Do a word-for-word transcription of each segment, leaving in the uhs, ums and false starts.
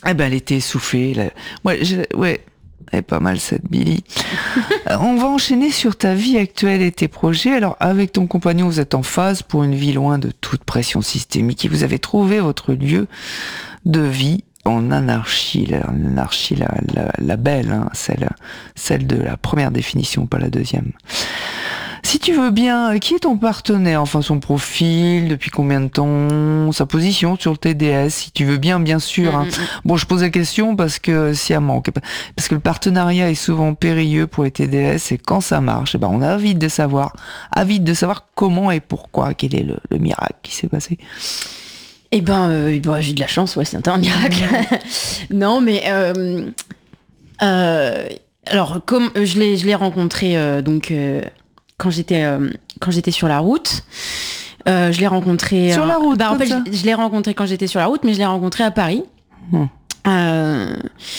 Eh ben, elle était essoufflée. Là. Ouais, je, ouais, elle est pas mal cette Billy. On va enchaîner sur ta vie actuelle et tes projets. Alors, avec ton compagnon, vous êtes en phase pour une vie loin de toute pression systémique et vous avez trouvé votre lieu de vie en anarchie. L'anarchie, la, la, la belle, hein, celle, celle de la première définition, pas la deuxième. Si tu veux bien, qui est ton partenaire, enfin son profil, depuis combien de temps, sa position sur le T D S, si tu veux bien, bien sûr. Hein. Bon, je pose la question parce que si elle manque, parce que le partenariat est souvent périlleux pour les T D S et quand ça marche, eh ben on a envie de savoir, avide de savoir comment et pourquoi, quel est le, le miracle qui s'est passé. Eh ben, euh, ben j'ai eu de la chance, ouais, c'était un miracle. Non, mais euh, euh, alors comme je l'ai, je l'ai rencontré euh, donc. Euh, quand j'étais euh, quand j'étais sur la route, euh, je l'ai rencontré sur la route. Bah en fait, je, je l'ai rencontré quand j'étais sur la route, mais je l'ai rencontré à Paris. Mmh. Euh,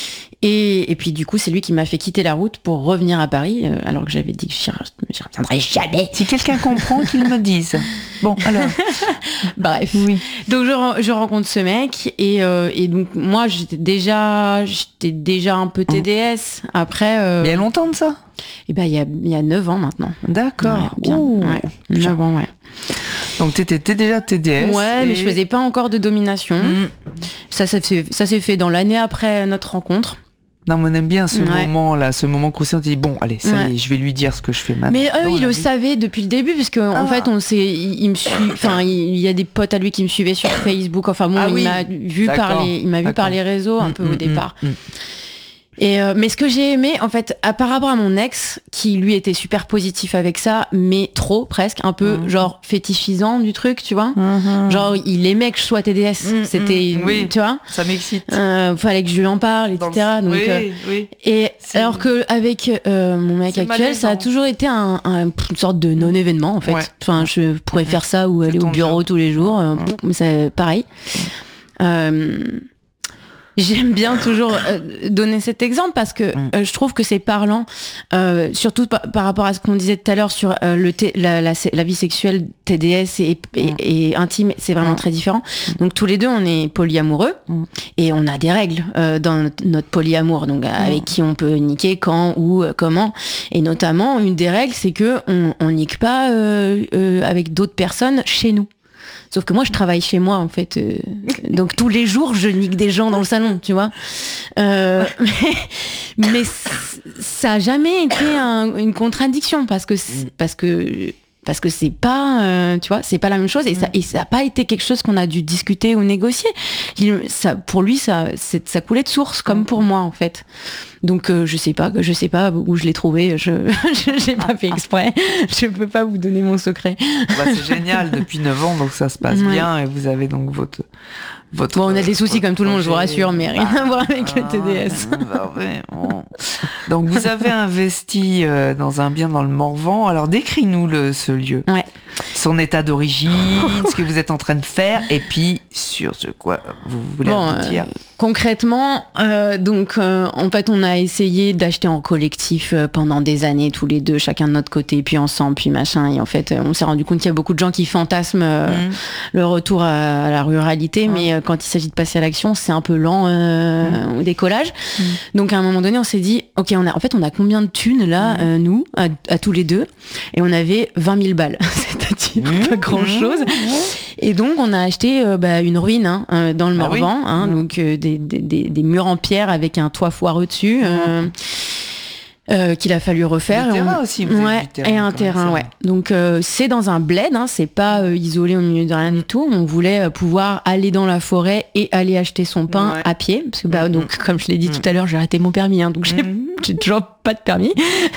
et, et puis du coup, c'est lui qui m'a fait quitter la route pour revenir à Paris, euh, alors que j'avais dit que je ne reviendrai jamais. Si quelqu'un comprend, qu'il me dise. Bon, alors. Bref. Oui. Donc je, je rencontre ce mec et, euh, et donc moi j'étais déjà j'étais déjà un peu T D S. Après. Euh, il y a longtemps de ça. Et ben il y a il y a neuf ans maintenant. D'accord. Ouais, bien. Ouais. neuf ans, ouais. Donc t'étais t'es déjà T D S. Ouais, et... mais je faisais pas encore de domination. Mmh. Ça, ça, s'est, ça s'est fait dans l'année après notre rencontre. Non, mais on aime bien ce ouais. moment-là, ce moment croustillant. Tu dis bon, allez, ça ouais. y est, je vais lui dire ce que je fais maintenant. Mais eux, ils le savaient depuis le début, parce qu'en ah. en fait, on s'est, il, il me suit. Enfin, il, il y a des potes à lui qui me suivaient sur Facebook. Enfin bon, ah, il oui. m'a vu D'accord. par les, il m'a D'accord. vu par les réseaux un mmh, peu mmh, au départ. Mmh. Et euh, mais ce que j'ai aimé, en fait, à, par rapport à mon ex, qui lui était super positif avec ça, mais trop presque, un peu mmh. genre fétichisant du truc, tu vois. Mmh. Genre il aimait que je sois T D S, mmh. c'était, oui, tu vois. Ça m'excite. Euh, fallait que je lui en parle, et cetera. Dans Donc, oui, euh, oui. Et c'est... alors que avec euh, mon mec c'est actuel, malaisant. ça a toujours été un, un, une sorte de non-événement en fait. Ouais. Enfin, je pourrais mmh. faire ça ou c'est aller au bureau job. tous les jours, euh, mmh. mais c'est pareil. Euh, J'aime bien toujours euh, donner cet exemple parce que mmh. euh, je trouve que c'est parlant, euh, surtout par, par rapport à ce qu'on disait tout à l'heure sur euh, le t- la, la, la vie sexuelle T D S et, et, mmh. et intime, c'est vraiment mmh. très différent. Donc tous les deux, on est polyamoureux mmh. et on a des règles euh, dans notre, notre polyamour, donc mmh. avec qui on peut niquer quand, où, euh, comment. Et notamment, une des règles, c'est que on, on nique pas euh, euh, avec d'autres personnes chez nous. Sauf que moi, je travaille chez moi, en fait. Euh, donc, tous les jours, je nique des gens dans le salon, tu vois. Euh, mais, mais ça a jamais été un, une contradiction parce que, parce que, parce que c'est pas, euh, tu vois, c'est pas la même chose et ça, et ça a pas été quelque chose qu'on a dû discuter ou négocier. Il, ça, pour lui, ça, c'est, ça coulait de source, comme pour moi, en fait. Donc euh, je sais pas, je sais pas où je l'ai trouvé. Je, je j'ai pas fait exprès. Je peux pas vous donner mon secret. Bah, c'est génial depuis neuf ans, donc ça se passe ouais. bien et vous avez donc votre. Votre, bon, on a des soucis comme tout le monde, je vous rassure, mais rien bah, à voir avec ah, le T D S. Bah, ouais, bon. Donc vous avez investi euh, dans un bien dans le Morvan. Alors décris-nous le, ce lieu. Ouais. Son état d'origine, ce que vous êtes en train de faire, et puis sur ce quoi vous voulez bon, dire. Euh, concrètement, euh, donc euh, en fait, on a essayé d'acheter en collectif euh, pendant des années, tous les deux, chacun de notre côté, puis ensemble, puis machin. Et en fait, on s'est rendu compte qu'il y a beaucoup de gens qui fantasment euh, mmh. le retour à, à la ruralité, mmh. mais euh, quand il s'agit de passer à l'action, c'est un peu lent euh, mmh. au décollage. Mmh. Donc à un moment donné, on s'est dit, ok, on a, en fait, on a combien de thunes là, mmh. euh, nous, à, à tous les deux, et on avait vingt mille balles. C'est-à-dire mmh. pas grand-chose. Mmh. Et donc, on a acheté euh, bah, une ruine hein, euh, dans le ah Morvan, oui. hein, mmh. donc euh, des, des, des, des murs en pierre avec un toit foireux dessus. Mmh. Euh, Euh, qu'il a fallu refaire. Du terrain on... aussi, vous ouais, avez du terrain. Et un terrain, ouais. Donc euh, c'est dans un bled, hein, c'est pas euh, isolé au milieu de rien du tout. On voulait euh, pouvoir aller dans la forêt et aller acheter son pain ouais. à pied, parce que bah mmh. donc comme je l'ai dit mmh. tout à l'heure, j'ai raté mon permis, hein, donc j'ai, mmh. j'ai toujours pas de permis.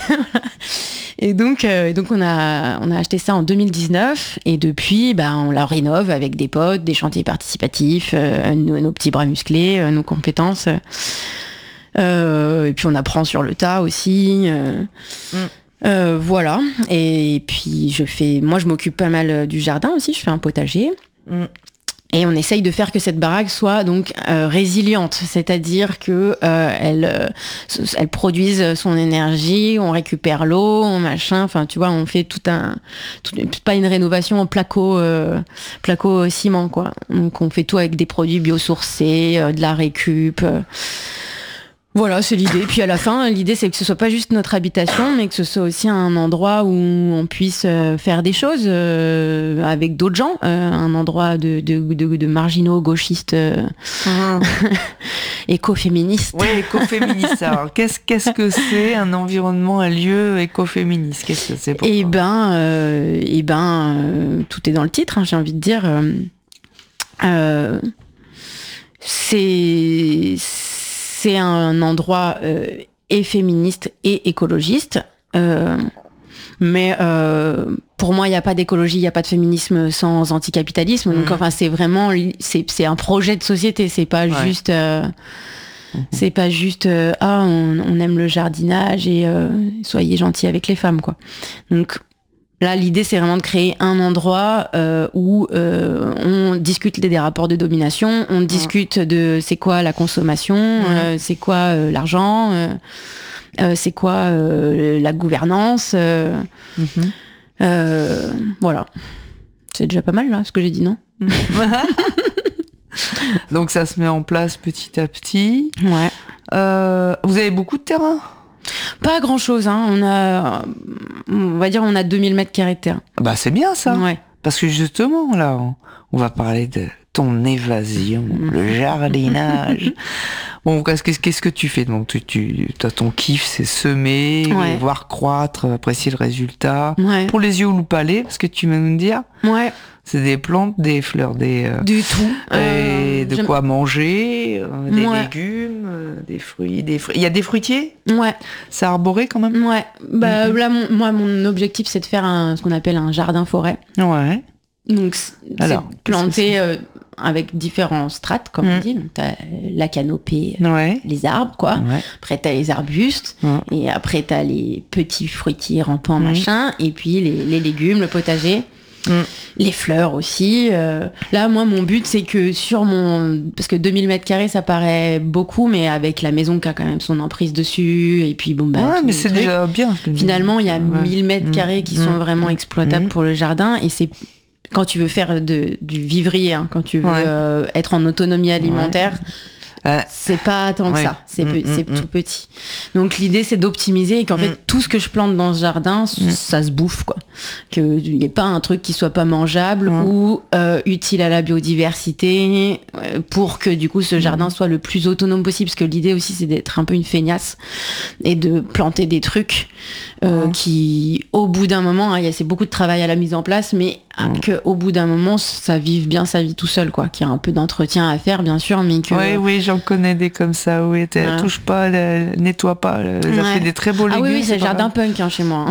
Et donc, euh, donc on a on a acheté ça en deux mille dix-neuf et depuis, bah on la rénove avec des potes, des chantiers participatifs, euh, nos, nos petits bras musclés, euh, nos compétences. Euh, Euh, et puis on apprend sur le tas aussi. Euh, mm. euh, voilà. Et puis je fais, moi je m'occupe pas mal du jardin aussi. Je fais un potager. Mm. Et on essaye de faire que cette baraque soit donc euh, résiliente, c'est-à-dire que euh, elle, euh, elle produise son énergie, on récupère l'eau, on machin, enfin tu vois, on fait tout un, tout, pas une rénovation en placo, euh, placo ciment quoi. Donc on fait tout avec des produits biosourcés, euh, de la récup. Euh, Voilà, c'est l'idée. Puis à la fin, l'idée c'est que ce soit pas juste notre habitation, mais que ce soit aussi un endroit où on puisse euh, faire des choses euh, avec d'autres gens, euh, un endroit de, de, de, de marginaux gauchistes euh, mmh. écoféministes. Oui, écoféministes. Alors, qu'est-ce, qu'est-ce que c'est un environnement, un lieu écoféministe ? Qu'est-ce que c'est pour Eh toi ? ben, euh, eh ben, euh, tout est dans le titre. Hein, j'ai envie de dire. Euh, euh, c'est C'est un endroit euh, et féministe et écologiste. Euh, mais euh, pour moi, il n'y a pas d'écologie, il n'y a pas de féminisme sans anticapitalisme. Mmh. Donc, enfin, c'est vraiment, c'est, c'est un projet de société. C'est pas ouais. juste, euh, mmh. c'est pas juste, euh, ah, on, on aime le jardinage et euh, soyez gentils avec les femmes, quoi. Donc là, l'idée, c'est vraiment de créer un endroit euh, où euh, on discute des, des rapports de domination, on discute de c'est quoi la consommation, mmh. euh, c'est quoi euh, l'argent, euh, euh, c'est quoi euh, la gouvernance. Euh, mmh. euh, voilà. C'est déjà pas mal, là, ce que j'ai dit, non ? Donc ça se met en place petit à petit. Ouais. Euh, vous avez beaucoup de terrain ? Pas grand chose, hein. On a, on va dire, on a deux mille mètres carrés de terrain. Bah, c'est bien ça. Ouais. Parce que justement, là, on, on va parler de ton évasion, mmh. le jardinage. Bon, qu'est-ce que, qu'est-ce que tu fais? Donc, tu, tu, t'as ton kiff, c'est semer, ouais. voir croître, apprécier le résultat. Ouais. Pour les yeux ou le palais, parce que tu vas nous dire. Ouais. C'est des plantes, des fleurs, des... Euh, du tout. Et euh, de j'aime... quoi manger, euh, des ouais. légumes, euh, des fruits, des fruits. Il y a des fruitiers ? Ouais. C'est arboré quand même ? Ouais. Bah, mm-hmm. là, mon, moi, mon objectif, c'est de faire un, ce qu'on appelle un jardin-forêt. Ouais. Donc, c'est Alors, planter euh, avec différents strates, comme mm. on dit. Donc, t'as la canopée, ouais. les arbres, quoi. Ouais. Après, t'as les arbustes. Ouais. Et après, t'as les petits fruitiers rampants, mm. machin. Et puis, les, les légumes, le potager. Mm. Les fleurs aussi. Euh, là, moi, mon but, c'est que sur mon... Parce que deux mille mètres carrés, ça paraît beaucoup, mais avec la maison qui a quand même son emprise dessus, et puis bon, bah... Ouais, mais c'est trucs. Déjà bien. Finalement, il y a ouais. mille mètres carrés qui mmh. sont vraiment exploitables mmh. pour le jardin, et c'est... Quand tu veux faire de, du vivrier, hein, quand tu veux ouais. euh, être en autonomie alimentaire... Ouais. Euh, c'est pas tant que ouais. ça, c'est, mmh, pe- c'est mmh. tout petit. Donc l'idée c'est d'optimiser et qu'en mmh. fait tout ce que je plante dans ce jardin, mmh. ça se bouffe quoi. Qu'il n'y ait pas un truc qui soit pas mangeable mmh. ou euh, utile à la biodiversité euh, pour que du coup ce jardin mmh. soit le plus autonome possible. Parce que l'idée aussi c'est d'être un peu une feignasse et de planter des trucs euh, mmh. qui au bout d'un moment, hein, y a, c'est beaucoup de travail à la mise en place, mais mmh. qu'au bout d'un moment ça vive bien sa vie tout seul quoi. Qu'il y a un peu d'entretien à faire bien sûr, mais que... Oui, oui, j'en connais des comme ça, oui, ouais. touche pas, le, nettoie pas, le, ouais. ça fait des très beaux légumes. Ah oui, oui c'est, c'est le jardin punk hein, chez moi.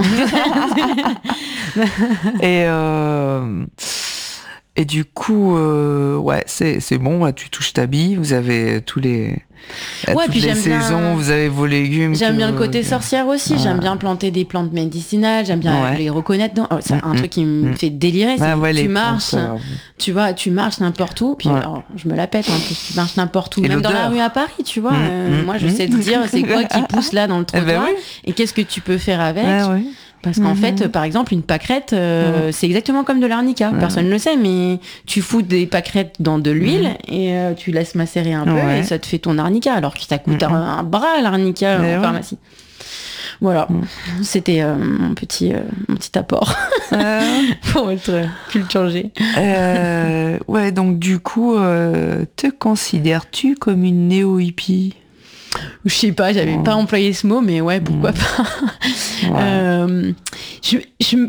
Hein. et, euh, et du coup, euh, ouais, c'est, c'est bon, là, tu touches ta bille, vous avez tous les... À ouais, toutes puis les j'aime saisons, bien... vous avez vos légumes. J'aime que... bien le côté sorcière aussi. Ouais. J'aime bien planter des plantes médicinales. J'aime bien ouais. les reconnaître. Dans... Oh, c'est mmh, un truc qui me mmh. fait délirer. C'est ouais, ouais, tu marches, plantes, tu vois, tu marches n'importe où. Puis ouais. alors, je me la pète. En plus, tu marches n'importe où, et même l'odeur. Dans la rue à Paris, tu vois. Mmh, euh, mmh, moi, je mmh. sais te dire, c'est quoi qui pousse là dans le trottoir eh ben oui. et qu'est-ce que tu peux faire avec. Ouais, ouais. Parce qu'en mmh. fait, par exemple, une pâquerette, euh, mmh. c'est exactement comme de l'arnica. Mmh. Personne ne le sait, mais tu fous des pâquerettes dans de l'huile mmh. et euh, tu laisses macérer un peu ouais. et ça te fait ton arnica, alors que ça coûte mmh. un, un bras l'arnica mais en ouais. pharmacie. Voilà, mmh. c'était euh, mon, petit, euh, mon petit apport euh... pour votre culture G. Euh, ouais, donc du coup, euh, te considères-tu comme une néo-hippie ? Je sais pas, j'avais oh. pas employé ce mot, mais ouais, pourquoi mmh. pas. Ouais. Euh, je, je,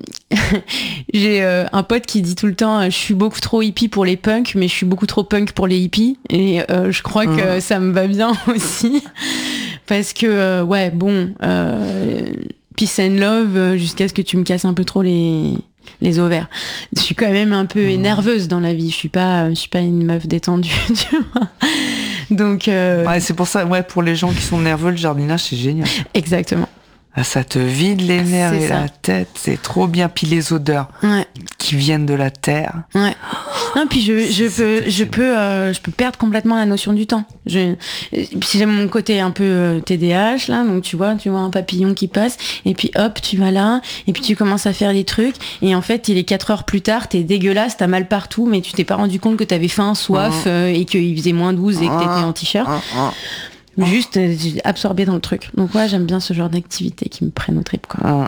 j'ai euh, un pote qui dit tout le temps, je suis beaucoup trop hippie pour les punks, mais je suis beaucoup trop punk pour les hippies. Et euh, je crois mmh. que ça me va bien aussi, parce que euh, ouais, bon, euh, peace and love, jusqu'à ce que tu me casses un peu trop les les ovaires. Je suis quand même un peu nerveuse dans la vie. Je suis pas, je suis pas une meuf détendue, tu vois. Donc, euh... ouais, c'est pour ça, ouais, pour les gens qui sont nerveux, le jardinage, c'est génial. Exactement. Ah, ça te vide les nerfs C'est et ça. la tête, c'est trop bien. Puis les odeurs Ouais. qui viennent de la terre. Ouais. Non, puis je, je peux, je peux, euh, je peux perdre complètement la notion du temps. Je, si j'ai mon côté un peu euh, T D A H là, donc tu vois, tu vois un papillon qui passe, et puis hop, tu vas là, et puis tu commences à faire des trucs, et en fait, il est quatre heures plus tard, t'es dégueulasse, t'as mal partout, mais tu t'es pas rendu compte que t'avais faim, soif, euh, et qu'il faisait moins douze et que t'étais en t-shirt. Juste euh, absorbé dans le truc. Donc ouais, j'aime bien ce genre d'activité qui me prennent au trip, quoi.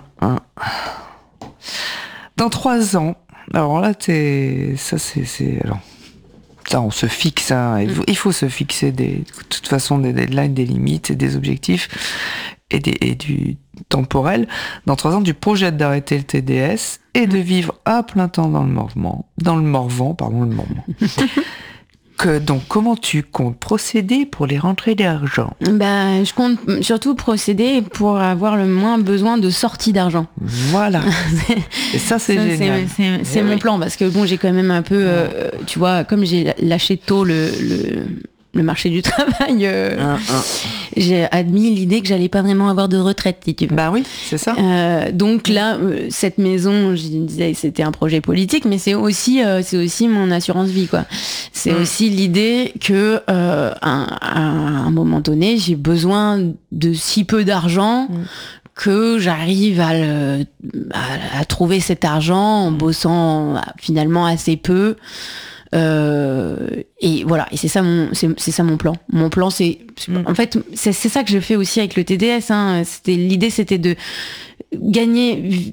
Dans trois ans, alors là, t'es, ça c'est, c'est, alors, ça on se fixe, hein, il, faut, il faut se fixer des, de toute façon des deadlines, des limites, et des objectifs et, des, et du temporel. Dans trois ans, tu projettes d'arrêter le T D S et de vivre à plein temps dans le Morvan, dans le Morvan, pardon, le Morvan. Que, donc, comment tu comptes procéder pour les rentrées d'argent? Bah, je compte surtout procéder pour avoir le moins besoin de sortie d'argent. Voilà. Et ça, c'est Ça, génial. C'est, c'est, c'est Eh mon oui. plan, parce que bon, j'ai quand même un peu, euh, tu vois, comme j'ai lâché tôt le, le, le marché du travail, euh, Un, un. j'ai admis l'idée que j'allais pas vraiment avoir de retraite, si tu veux. Bah oui, c'est ça. Euh, donc là, euh, cette maison, je disais, c'était un projet politique, mais c'est aussi, euh, c'est aussi mon assurance vie, quoi. C'est Mm. aussi l'idée que, euh, à, à un moment donné, j'ai besoin de si peu d'argent Mm. que j'arrive à, le, à, à trouver cet argent en bossant finalement assez peu. Euh, et voilà, et c'est ça mon, c'est, c'est ça mon plan. Mon plan, c'est, c'est Mm. en fait, c'est, c'est ça que je fais aussi avec le T D S. Hein. C'était l'idée, c'était de gagner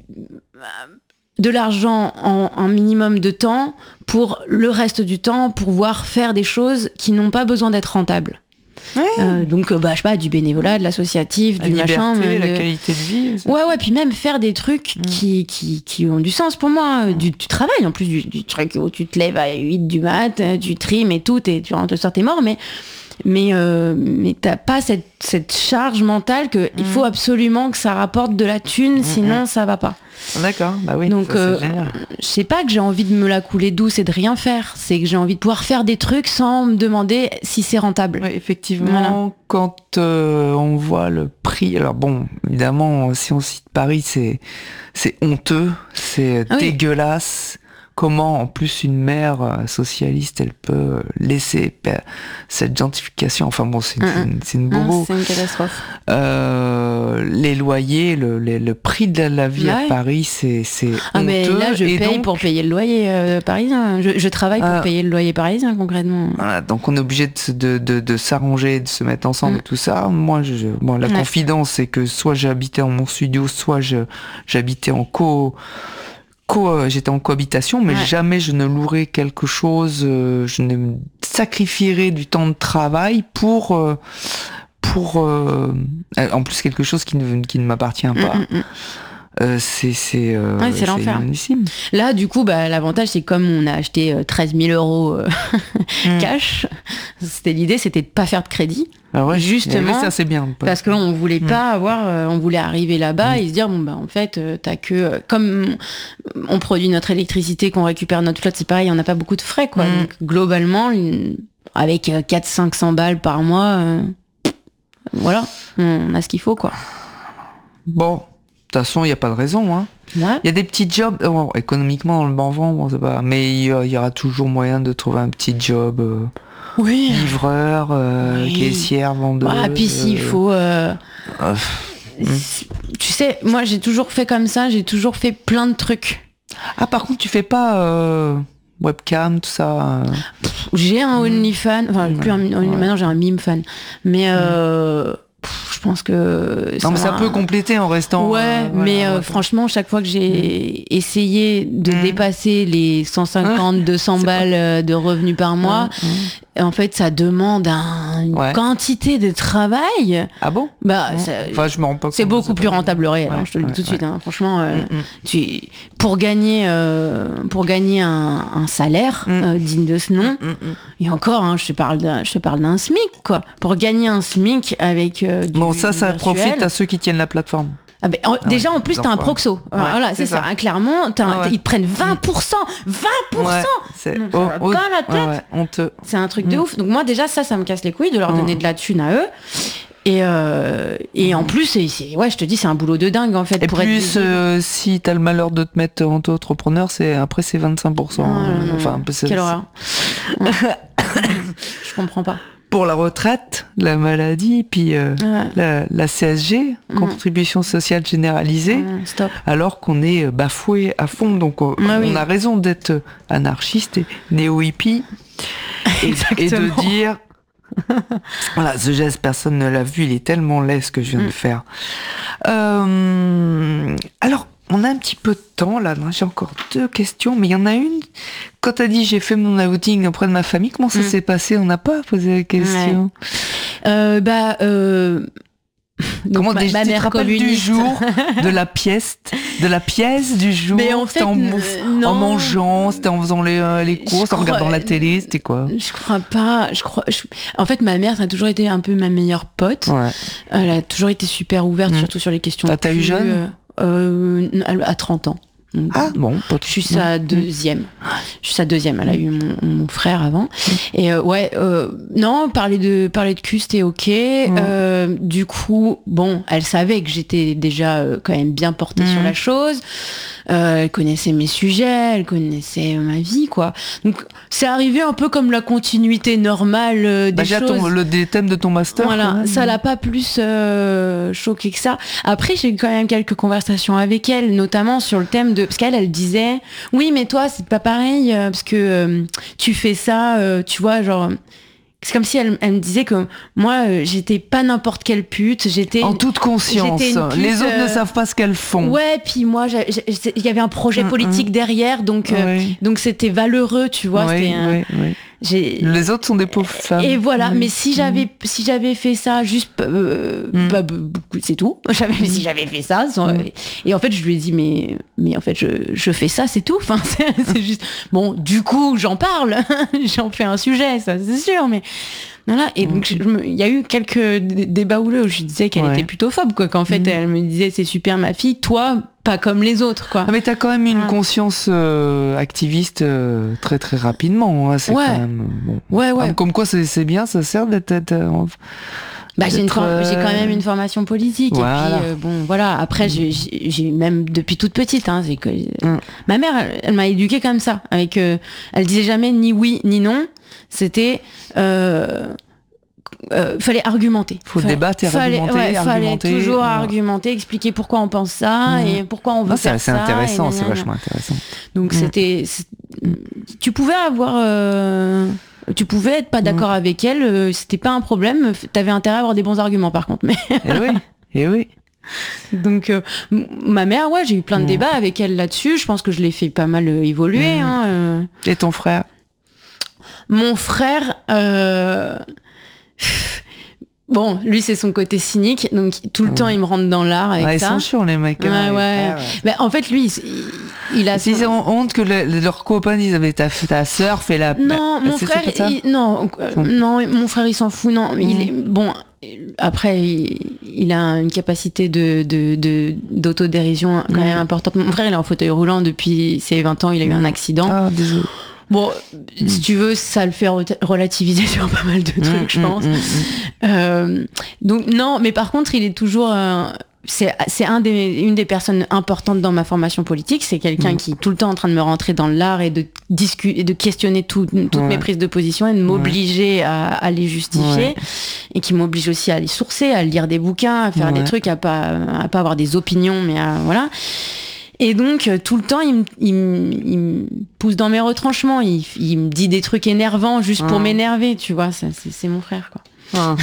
de l'argent en un minimum de temps pour le reste du temps pouvoir faire des choses qui n'ont pas besoin d'être rentables. Ouais. Euh, donc, euh, bah, je sais pas, du bénévolat, de l'associatif, La du liberté, machin. mais la de- qualité de vie. ça. Ouais, ouais, puis même faire des trucs Mm. qui, qui, qui ont du sens pour moi. Du, du travail, en plus, du, du truc où tu te lèves à huit du mat, euh, tu trimes et tout, et tu rentres le soir, t'es mort, mais, mais, euh, mais t'as pas cette, cette charge mentale que il Mm. faut absolument que ça rapporte de la thune, sinon ça va pas. D'accord, bah oui. Donc, ça, euh, c'est génial. je sais pas que j'ai envie de me la couler douce et de rien faire, c'est que j'ai envie de pouvoir faire des trucs sans me demander si c'est rentable. Ouais, effectivement, Voilà. quand euh, on voit le prix, alors bon, évidemment, si on cite Paris, c'est c'est honteux, c'est Ah oui. dégueulasse. Comment, en plus, une mère euh, socialiste, elle peut laisser per- cette gentrification. Enfin bon, c'est une, Mm-mm. c'est une, c'est une Non, bobo. c'est une catastrophe. Euh, les loyers, le, les- le prix de la vie Ouais. à Paris, c'est c'est Ah mais honteux. là je Et paye donc, pour payer le loyer euh, parisien. Je, je travaille pour Ah. payer le loyer parisien concrètement. Voilà, donc on est obligé de, se- de, de, de s'arranger, de se mettre ensemble Mm. et tout ça. Moi, je, je- bon, la Ouais. confidence, c'est que soit j'habitais en mon studio, soit je, j'habitais en co, co euh, j'étais en cohabitation, mais Ouais. jamais je ne louerais quelque chose, euh, je ne me sacrifierais du temps de travail pour, euh, pour, euh, en plus quelque chose qui ne, qui ne m'appartient pas. Mm, mm, mm. Euh, c'est, c'est, euh, Ouais, c'est l'enfer. inadmissible. Là du coup bah, l'avantage c'est comme on a acheté euh, treize mille euros euh, Mm. cash, c'était l'idée c'était de pas faire de crédit. Ah ouais, Justement, oui, ça c'est bien. Parce qu'on voulait Mm. pas avoir, euh, on voulait arriver là-bas Mm. et se dire bon bah en fait euh, t'as que euh, comme on produit notre électricité, qu'on récupère notre flotte, c'est pareil, on n'a pas beaucoup de frais quoi. Mm. Donc globalement une- avec euh, quatre cinq cents balles par mois, euh, voilà, on a ce qu'il faut quoi. Bon, de toute façon, il n'y a pas de raison, hein. Ouais. Il y a des petits jobs, euh, bon, économiquement, dans le Morvan, bon, c'est pas, mais il y, a- il y aura toujours moyen de trouver un petit job, euh, Oui. livreur, euh, Oui. caissière, vendeuse. Voilà, puis s'il euh, faut. euh, euh, Tu sais, moi j'ai toujours fait comme ça, j'ai toujours fait plein de trucs. Ah, par contre, tu fais pas euh, webcam, tout ça. euh, J'ai un OnlyFans, enfin Ouais. plus un, Ouais. maintenant j'ai un mime fan, mais euh, pff, je pense que Non, mais ça va- peut compléter en restant. Ouais, euh, mais voilà, euh, ouais. franchement, chaque fois que j'ai essayé de Mm. dépasser les cent cinquante, deux cents C'est balles euh, de revenus par mois, Mmh. en fait, ça demande un- une Ouais. quantité de travail. Ah bon? Bah, Ouais. ça- Enfin, je me rends pas c'est compte, beaucoup c'est plus pas- rentable le réel, hein, Ouais, je te le dis ouais, tout de suite. ouais. hein. Franchement, euh, Mm, mm. tu, pour gagner, euh, pour gagner un, un salaire Mm. euh, digne de ce nom, Mm, mm. et encore, hein, je te parle d'un, je te parle d'un SMIC, quoi. Pour gagner un SMIC avec euh, du Bon, ça, ça virtuel. profite à ceux qui tiennent la plateforme. Ah ben, en- déjà, en plus, donc, t'as un ouais. proxo. Alors, Ouais, voilà, c'est c'est ça. ça. hein, clairement, t'as un- Ah ouais. ils te prennent vingt pour cent. vingt pour cent Ouais, c'est Donc, ça va oh, oh, pas la tête. ouais, ouais, honteux. C'est un truc de Mm. ouf. Donc moi, déjà, ça, ça me casse les couilles de leur donner Mm. de la thune à eux. Et, euh, et en plus, c'est, c'est, ouais, je te dis, c'est un boulot de dingue en fait. Et pour plus, être euh, si t'as le malheur de te mettre en auto-entrepreneur, c'est, après c'est vingt-cinq pour cent. Non, non, non, enfin, non. c'est, Quelle horreur. Je comprends pas. Pour la retraite, la maladie, puis euh, Ouais. la, la C S G, Mm. contribution sociale généralisée, Mm, stop. alors qu'on est bafoué à fond. Donc on, Ah oui. on a raison d'être anarchiste et néo-hippie et, et de Exactement. dire... Voilà, ce geste, personne ne l'a vu, il est tellement laid ce que je viens Mm. de faire. Euh, alors, on a un petit peu de temps là, j'ai encore deux questions, mais il y en a une. Quand t'as dit j'ai fait mon outing auprès de ma famille, comment ça Mm. s'est passé? On n'a pas posé la question. Euh, bah, euh... donc, Comment ma, déjà, ma tu te mère rappelles du communiste. jour, de la pièce, de la pièce du jour? Mais en C'était fait, en, euh, non. en mangeant, c'était en faisant les, euh, les Je courses, en crois- regardant la télé, c'était quoi? Je crois pas. Je crois. je- En fait, ma mère, ça a toujours été un peu ma meilleure pote. Ouais. Elle a toujours été super ouverte, Mm. surtout sur les questions. Ah, t'as eu plus, jeune euh, euh, elle- À trente ans. Donc, Ah bon, pas je suis sa deuxième. Je suis sa deuxième. Elle a eu mon, mon frère avant. Et euh, ouais, euh, non, parler de parler de cul, c'était ok. Euh, du coup, bon, elle savait que j'étais déjà euh, quand même bien portée Mhm. sur la chose. Euh, elle connaissait mes sujets, elle connaissait ma vie, quoi. Donc, c'est arrivé un peu comme la continuité normale euh, des Bah, déjà, choses. ton, le, des thèmes de ton master. quand Voilà, même. ça l'a pas plus euh, choqué que ça. Après, j'ai eu quand même quelques conversations avec elle, notamment sur le thème de... Parce qu'elle, elle disait, oui, mais toi, c'est pas pareil, euh, parce que euh, tu fais ça, euh, tu vois, genre... C'est comme si elle, elle me disait que moi, euh, j'étais pas n'importe quelle pute, j'étais... En toute conscience. j'étais une pute, Les autres euh, ne savent pas ce qu'elles font. Ouais, puis moi, j'ai- j'ai- il y avait un projet Mm, politique mm. derrière, donc euh, Oui. donc c'était valeureux, tu vois. Oui, c'était un- oui, oui. j'ai- Les autres sont des pauvres femmes. Et voilà, Oui. mais si j'avais si j'avais fait ça juste euh, Mm. bah, b- b- c'est tout. J'avais si j'avais fait ça sans- Mm. et en fait je lui ai dit mais mais en fait je, je fais ça, c'est tout. Enfin c'est c'est juste bon, du coup, j'en parle. J'en fais un sujet, ça c'est sûr, mais voilà. Et donc je me- il y a eu quelques d- débats houleux où je disais qu'elle Ouais. était plutôt phobe, quoi, qu'en fait Mm. elle me disait c'est super ma fille, toi pas comme les autres, quoi. Ah, mais t'as quand même une Ah. conscience euh, activiste euh, très très rapidement. Hein. C'est Ouais. quand même, bon. Ouais ouais. Ah, comme quoi c'est c'est bien, ça sert d'être... d'être, euh, Bah, j'ai, une d'être, for- euh, j'ai quand même une formation politique. Voilà. Et puis, euh, bon, voilà. Après, j'ai, j'ai, j'ai même depuis toute petite, hein, c'est que, Mm. ma mère, elle, elle m'a éduquée comme ça. Avec, euh, elle disait jamais ni oui ni non. C'était, euh, euh, fallait argumenter. Faut Fallait- débattre et fallait, argumenter, ouais, fallait argumenter, toujours voilà. argumenter, expliquer pourquoi on pense ça Mm. et pourquoi on veut non, c'est faire c'est ça. intéressant, et c'est nanana. vachement intéressant. Donc Mm. c'était, c'est- tu pouvais avoir, euh, tu pouvais être pas d'accord avec elle, euh, c'était pas un problème. T'avais intérêt à avoir des bons arguments, par contre. Mais Et oui, et oui. donc euh, m- ma mère, ouais, j'ai eu plein de Mm. débats avec elle là-dessus. Je pense que je l'ai fait pas mal euh, évoluer. Mm. Hein, euh. Et ton frère? Mon frère. Euh... Bon, lui, c'est son côté cynique, donc tout le Mm. temps, il me rentre dans l'art avec Ouais, ils ça. sont chiants les mecs. Ouais, hein. ouais. Ah, ouais. Mais en fait, lui, il, il a. S'ils son- ont honte que le- leurs copains disent mais ta, ta sœur fait la... Non, Bah, mon c'est- frère, c'est pas ça il- non, euh, Mm. non, mon frère, il s'en fout. Non, mais il est bon. Après, il, il a une capacité de, de, de- d'autodérision quand Mm. même importante. Mon frère, il est en fauteuil roulant depuis ses vingt ans. Il a eu un accident. Ah, désolé. Bon, si tu veux, ça le fait re- relativiser sur pas mal de trucs, je Mm, pense. mm, mm, Euh, donc non, mais par contre, il est toujours. euh, c'est c'est un des, une des personnes importantes dans ma formation politique. C'est quelqu'un Mm. qui est tout le temps en train de me rentrer dans l'art et de discuter, et de questionner tout- toutes Ouais. mes prises de position et de m'obliger à, à les justifier, Ouais. et qui m'oblige aussi à les sourcer, à lire des bouquins, à faire Ouais. des trucs, à pas à pas avoir des opinions, mais à, voilà. Et donc, euh, tout le temps, il me, il me- il me pousse dans mes retranchements. Il, il me dit des trucs énervants juste pour Mm. m'énerver, tu vois. Ça, c'est, c'est mon frère, quoi. Ah,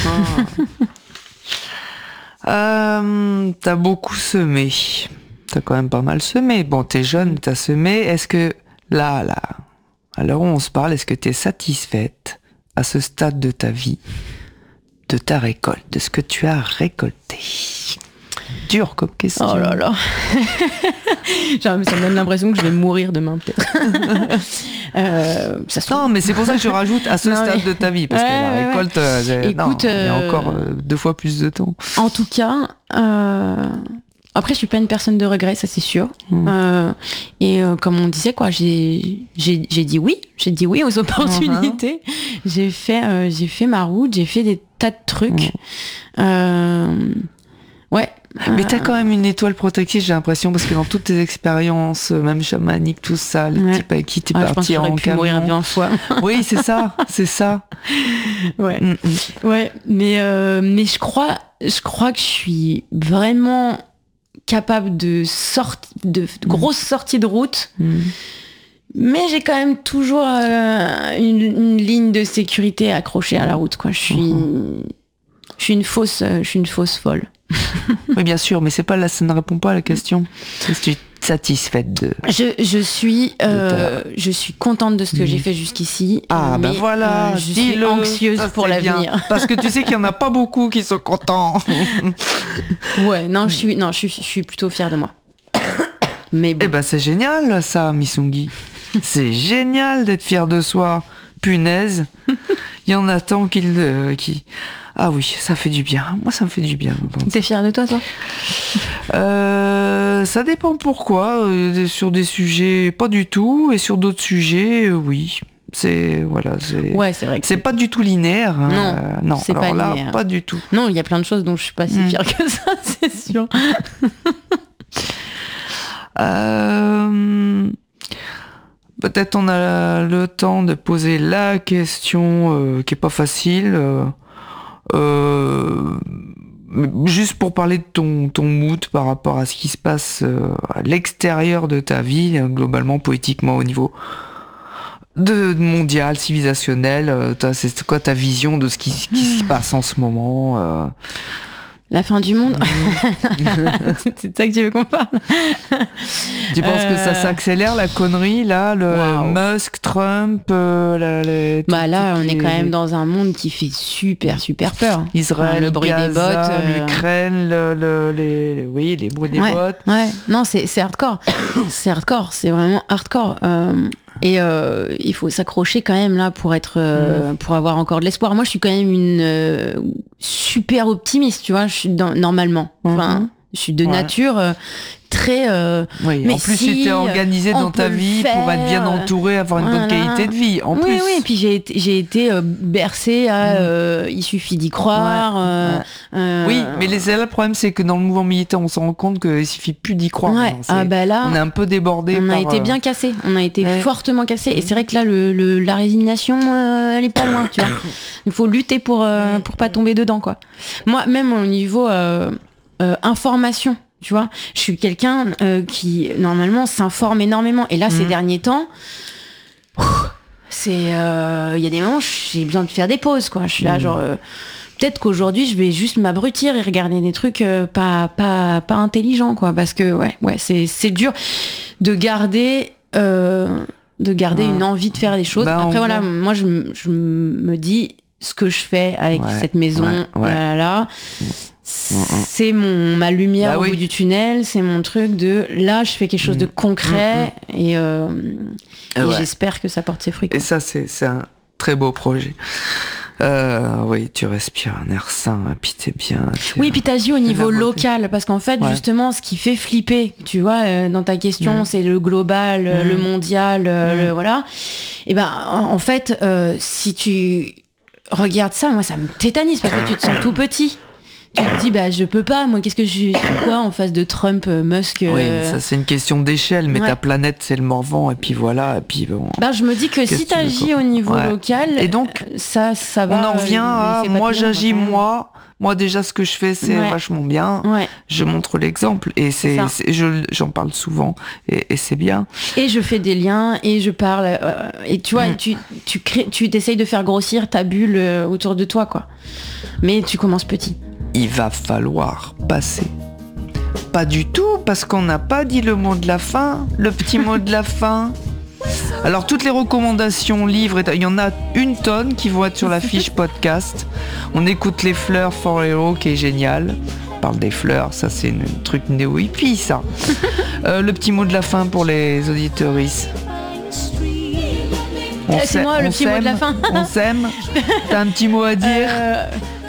ah. Euh, t'as beaucoup semé. T'as quand même pas mal semé. Bon, t'es jeune, t'as semé. Est-ce que là, là, à l'heure où on se parle, est-ce que t'es satisfaite à ce stade de ta vie de ta récolte, de ce que tu as récolté? Dur comme question. Oh là là. Genre, ça me donne l'impression que je vais mourir demain, peut-être. euh, ça se trouve- Non, mais c'est pour ça que je rajoute à ce Non, stade mais- de ta vie, parce Ouais, que la ouais, ouais. récolte, euh, j'ai- non, Écoute, il y a euh, encore euh, deux fois plus de temps. En tout cas, euh, après, je suis pas une personne de regret, ça c'est sûr. Mmh. Euh, et euh, comme on disait, quoi, j'ai, j'ai, j'ai dit oui, j'ai dit oui aux opportunités. Mmh. J'ai fait, euh, j'ai fait ma route, j'ai fait des tas de trucs. Mmh. Euh, ouais. Mais t'as quand même une étoile protectrice, j'ai l'impression, parce que dans toutes tes expériences, même chamaniques, tout ça, les ouais. types avec qui t'es ouais, parti en camion. Mourir bien fois. Oui, c'est ça, c'est ça. Ouais, mm-hmm. ouais, mais euh, mais je crois, je crois que je suis vraiment capable de sortir, de, de grosses mm. sorties de route. Mm. Mais j'ai quand même toujours euh, une, une ligne de sécurité accrochée à la route, quoi. Je suis, mm-hmm. je suis une fausse, je suis une fausse folle. Oui, bien sûr, mais c'est pas là, ça ne répond pas à la question. Je suis satisfaite de. Je, je suis, euh, ta... je suis contente de ce que mmh. j'ai fait jusqu'ici. Ah mais ben voilà, euh, je suis anxieuse ça, pour l'avenir. Parce que tu sais qu'il y en a pas beaucoup qui sont contents. Ouais, non, je suis, non, je suis, je suis plutôt fière de moi. Mais bon. Eh ben c'est génial, ça, Missungi. C'est génial d'être fière de soi. Punaise, il y en a tant qui, euh, qui... Ah oui, ça fait du bien. Moi, ça me fait du bien. T'es fière de toi, toi euh, Ça dépend pourquoi. Euh, sur des sujets, pas du tout. Et sur d'autres sujets, euh, oui. C'est... Voilà, c'est... Ouais, c'est vrai que c'est, c'est pas du tout linéaire. Hein. Non, euh, non. c'est alors pas là, linéaire. Pas du tout. Non, il y a plein de choses dont je suis pas si fière mmh. que ça, c'est sûr. euh... Peut-être on a le temps de poser la question euh, qui est pas facile. Euh, euh, juste pour parler de ton, ton mood par rapport à ce qui se passe euh, à l'extérieur de ta vie, globalement, poétiquement, au niveau de, de mondial, civilisationnel. Euh, c'est quoi ta vision de ce qui, qui se passe en ce moment euh... La fin du monde. C'est de ça que tu veux qu'on parle. Tu penses euh... que ça s'accélère, la connerie, là, le wow. Musk, Trump, euh, la, les, bah là, on les... est quand même dans un monde qui fait super, super peur. Israël, enfin, le bruit Gaza, des bottes, euh... l'Ukraine, le, le, les, les, oui, les bruits des ouais, bottes. Ouais, non, c'est, c'est hardcore. C'est hardcore, c'est vraiment hardcore. Euh, et euh, il faut s'accrocher quand même là pour être, euh, mmh. pour avoir encore de l'espoir. Moi, je suis quand même une euh, super optimiste, tu vois. Je suis dans, normalement. Enfin, mmh. je suis de ouais. nature. Euh, très euh, oui, mais en plus si, tu t'es organisé dans ta vie pour être bien entouré, avoir une voilà. bonne qualité de vie en oui, plus oui, et puis j'ai été, j'ai été euh, bercée à mmh. euh, il suffit d'y croire ouais. Euh, ouais. Euh... oui mais les, là, le problème c'est que dans le mouvement militant on se rend compte qu'il suffit plus d'y croire ouais. ah, bah là, on est un peu débordé on par, a été bien cassé on a été ouais. fortement cassé et c'est vrai que là le, le, la résignation euh, elle est pas loin tu vois il faut lutter pour, euh, pour pas tomber dedans quoi. Moi même au niveau euh, euh, information. Tu vois, je suis quelqu'un euh, qui, normalement, s'informe énormément. Et là, mmh. ces derniers temps, c'est... Il euh, y a des moments où j'ai besoin de faire des pauses, quoi. Je suis là, mmh. genre... Euh, peut-être qu'aujourd'hui, je vais juste m'abrutir et regarder des trucs euh, pas, pas, pas intelligents, quoi. Parce que, ouais, ouais c'est, c'est dur de garder... Euh, de garder mmh. une envie de faire des choses. Bah, Après, voilà, voit. moi, je, je me dis ce que je fais avec ouais, cette maison, ouais, ouais. là, là, c'est mon ma lumière bah au oui. bout du tunnel, c'est mon truc de là je fais quelque chose de concret mmh. et, euh, et ouais. j'espère que ça porte ses fruits. Quoi. Et ça c'est, c'est un très beau projet. Euh, oui, tu respires un air sain, et puis t'es bien. T'es oui, puis t'agis au niveau local, parce qu'en fait, ouais. justement, ce qui fait flipper, tu vois, euh, dans ta question, mmh. c'est le global, mmh. le mondial, euh, mmh. le voilà. Et ben, en, en fait, euh, si tu regardes ça, moi, ça me tétanise parce que tu te sens tout petit. Tu te dis, bah, je peux pas, moi, qu'est-ce que je suis quoi en face de Trump, Musk euh... Oui, ça, c'est une question d'échelle, mais ouais. ta planète, c'est le Morvan, et puis voilà, et puis bon. Bah, je me dis que si t'agis au niveau ouais. local, et donc, ça, ça va. On en revient à, moi, j'agis, moi, moi, déjà, ce que je fais, c'est ouais. vachement bien. Ouais. Je montre l'exemple, et c'est, c'est, c'est je, j'en parle souvent, et, et c'est bien. Et je fais des liens, et je parle, euh, et tu vois, mmh. tu, tu crées, tu t'essayes de faire grossir ta bulle euh, autour de toi, quoi. Mais tu commences petit. Il va falloir passer. Pas du tout, parce qu'on n'a pas dit le mot de la fin, le petit mot de la fin. Alors, toutes les recommandations, livres, il y en a une tonne qui vont être sur la fiche podcast. On écoute Les Fleurs for Hero, qui est génial. On parle des fleurs, ça c'est un truc néo-hippie, ça. euh, le petit mot de la fin pour les auditeuristes. On c'est moi le petit mot de la fin. On s'aime. T'as un petit mot à dire euh...